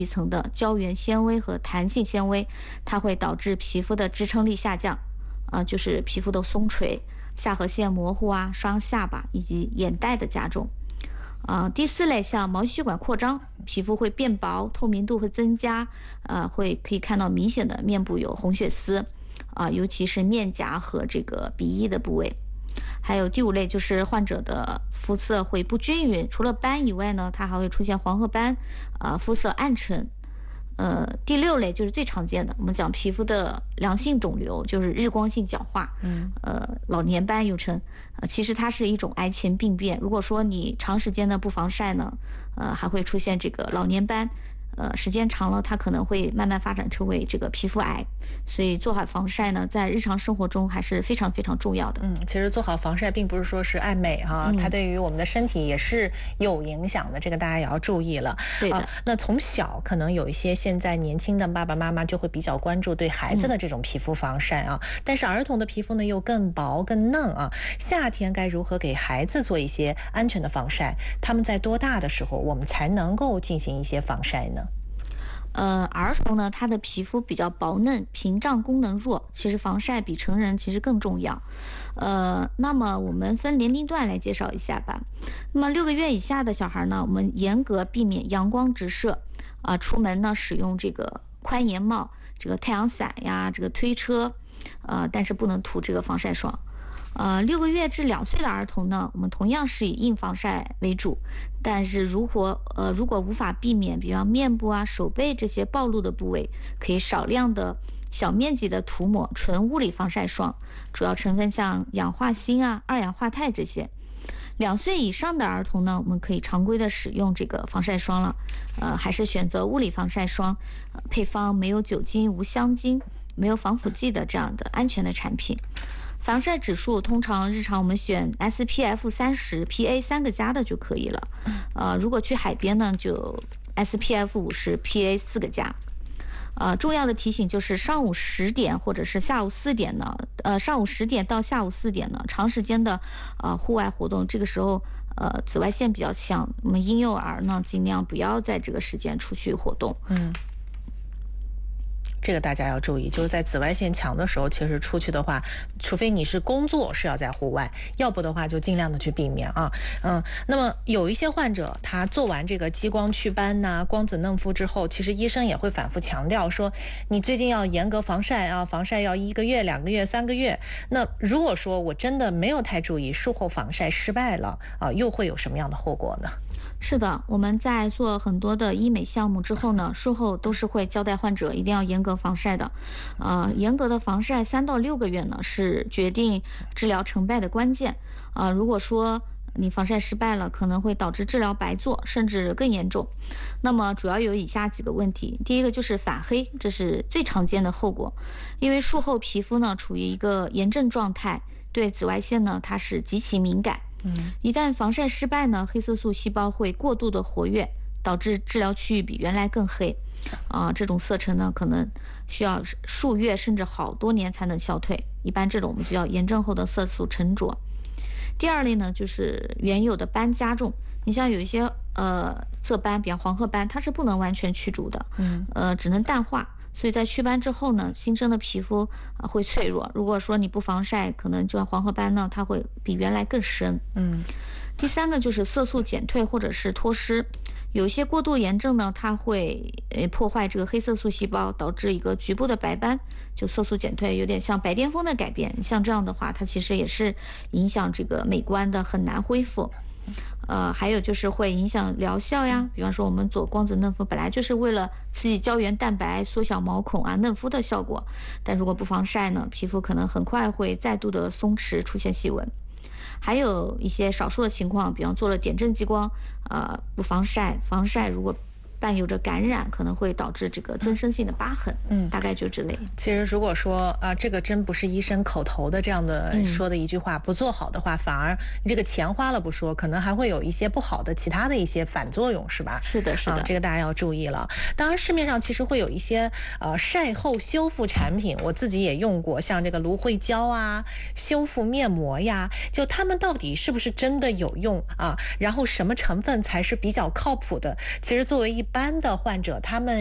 一层的胶原纤维和弹性纤维，它会导致皮肤的支撑力下降，就是皮肤的松垂、下颌线模糊啊、双下巴以及眼袋的加重。第4类像毛细血管扩张，皮肤会变薄，透明度会增加，可以看到明显的面部有红血丝，尤其是面颊和这个鼻翼的部位。还有第5类就是患者的肤色会不均匀，除了斑以外呢，它还会出现黄褐斑，肤色暗沉。第6类就是最常见的，我们讲皮肤的良性肿瘤，就是日光性角化，老年斑又称，其实它是一种癌前病变。如果说你长时间的不防晒呢，还会出现这个老年斑。时间长了，它可能会慢慢发展成为这个皮肤癌，所以做好防晒呢，在日常生活中还是非常非常重要的。 其实做好防晒并不是说是爱美哈，它对于我们的身体也是有影响的，这个大家也要注意了。 对的。 那从小可能有一些现在年轻的爸爸妈妈就会比较关注对孩子的这种皮肤防晒啊，但是儿童的皮肤呢又更薄更嫩啊，夏天该如何给孩子做一些安全的防晒？他们在多大的时候我们才能够进行一些防晒呢？ 儿童呢，他的皮肤比较薄嫩，屏障功能弱，其实防晒比成人其实更重要。那么我们分年龄段来介绍一下吧。那么6个月以下的小孩呢，我们严格避免阳光直射，出门呢使用这个宽檐帽、这个太阳伞呀、这个推车，但是不能涂这个防晒霜。6个月至2岁的儿童呢，我们同样是以硬防晒为主，但是如果无法避免，比方面部啊、手背这些暴露的部位，可以少量的小面积的涂抹纯物理防晒霜，主要成分像氧化锌啊、二氧化钛这些。2岁以上的儿童呢，我们可以常规的使用这个防晒霜了，还是选择物理防晒霜，配方没有酒精、无香精、没有防腐剂的这样的安全的产品。防晒指数通常日常我们选 SPF 30 PA 3个加的就可以了。如果去海边呢，就 SPF 50 PA 4个加。重要的提醒就是上午10点或者是下午4点呢，上午10点到下午4点呢，长时间的户外活动，这个时候紫外线比较强，我们婴幼儿呢尽量不要在这个时间出去活动。 这个大家要注意，就是在紫外线强的时候，其实出去的话，除非你是工作是要在户外，要不的话就尽量的去避免啊。那么有一些患者他做完这个激光祛斑呐、光子嫩肤之后，其实医生也会反复强调说，你最近要严格防晒啊，防晒要1个月、2个月、3个月。那如果说我真的没有太注意，术后防晒失败了啊，又会有什么样的后果呢？ 是的，我们在做很多的医美项目之后呢，术后都是会交代患者一定要严格防晒的。严格的防晒3到6个月呢，是决定治疗成败的关键。如果说你防晒失败了，可能会导致治疗白做，甚至更严重。那么主要有以下几个问题。第一个就是反黑，这是最常见的后果。因为术后皮肤呢处于一个炎症状态，对紫外线呢它是极其敏感。一旦防晒失败呢，黑色素细胞会过度的活跃，导致治疗区域比原来更黑。这种色沉呢，可能需要数月甚至好多年才能消退。一般这种我们就叫炎症后的色素沉着。第2类呢，就是原有的斑加重。你像有一些色斑，比方黄褐斑，它是不能完全去除的，只能淡化。所以在祛斑之后呢，新生的皮肤会脆弱。如果说你不防晒，可能就像黄褐斑呢，它会比原来更深。第3个就是色素减退或者是脱失。有些过度炎症呢，它会破坏这个黑色素细胞，导致一个局部的白斑，就色素减退，有点像白癜风的改变。像这样的话，它其实也是影响这个美观的，很难恢复。还有就是会影响疗效呀，比方说我们做光子嫩肤本来就是为了刺激胶原蛋白、缩小毛孔啊、嫩肤的效果，但如果不防晒呢，皮肤可能很快会再度的松弛，出现细纹。还有一些少数的情况，比方做了点阵激光，不防晒，防晒如果伴有着感染，可能会导致这个增生性的疤痕。大概就这类。 其实如果说这个真不是医生口头的这样的说的一句话，不做好的话，反而你这个钱花了不说，可能还会有一些不好的其他的一些反作用，是吧？ 是的，是的， 这个大家要注意了。当然，市面上其实会有一些晒后修复产品，我自己也用过，像这个芦荟胶啊、修复面膜呀，就它们到底是不是真的有用啊？然后什么成分才是比较靠谱的？其实作为一般的患者他们